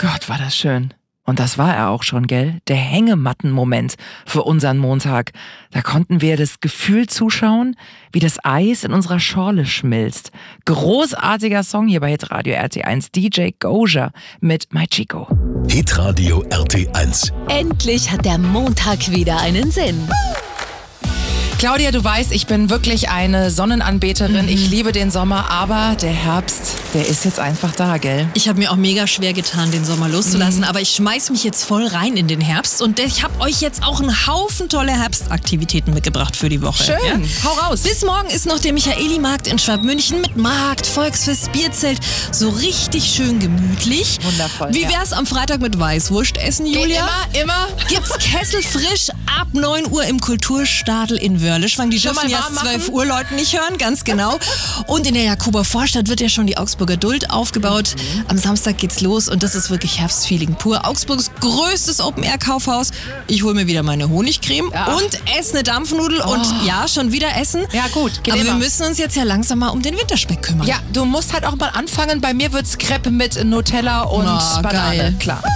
Gott, war das schön. Und das war er auch schon, gell? Der Hängematten-Moment für unseren Montag. Da konnten wir das Gefühl zuschauen, wie das Eis in unserer Schorle schmilzt. Großartiger Song hier bei Hitradio RT1. DJ Goja mit My Chico. Hitradio RT1. Endlich hat der Montag wieder einen Sinn. Claudia, du weißt, ich bin wirklich eine Sonnenanbeterin. Ich liebe den Sommer, aber der Herbst, der ist jetzt einfach da, gell? Ich habe mir auch mega schwer getan, den Sommer loszulassen, aber ich schmeiß mich jetzt voll rein in den Herbst und ich habe euch jetzt auch einen Haufen tolle Herbstaktivitäten mitgebracht für die Woche. Schön, ja? Hau raus. Bis morgen ist noch der Michaeli-Markt in Schwabmünchen mit Markt, Volksfest, Bierzelt, so richtig schön gemütlich. Wundervoll. Wie wär's am Freitag mit Weißwurst essen, Julia? Immer. Gibt's Kessel frisch ab 9 Uhr im Kulturstadel in Wörlischwang. Die dürfen ja 12 Uhr Leute nicht hören, ganz genau. Und in der Jakober Vorstadt wird ja schon die Augsburger Duld aufgebaut. Am Samstag geht's los und das ist wirklich Herbstfeeling pur. Augsburgs größtes Open-Air-Kaufhaus. Ich hole mir wieder meine Honigcreme und esse eine Dampfnudel und ja, schon wieder essen. Ja gut, geht aber immer. wir müssen uns jetzt ja langsam mal um den Winterspeck kümmern. Ja, du musst halt auch mal anfangen. Bei mir wird's Crepe mit Nutella und Banane. Geil. Klar.